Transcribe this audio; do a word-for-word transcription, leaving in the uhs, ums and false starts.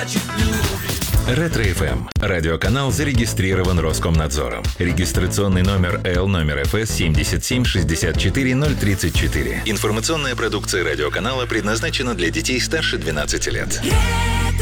значит любит. Ретро-эф эм. Радиоканал зарегистрирован Роскомнадзором. Регистрационный номер Л номер эф эс семь семь шесть четыре ноль три четыре. Информационная продукция радиоканала предназначена для детей старше двенадцати лет.